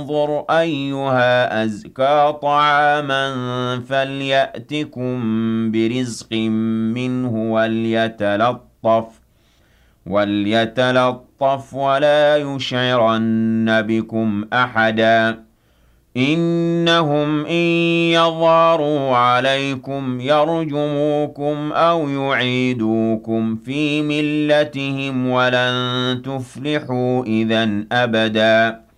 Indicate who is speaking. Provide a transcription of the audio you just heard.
Speaker 1: انظر أيها أزكى طعاما فليأتكم برزق منه وليتلطف ولا يشعرن بكم أحدا إنهم إن يظهروا عليكم يرجموكم أو يعيدوكم في ملتهم ولن تفلحوا إذا أبدا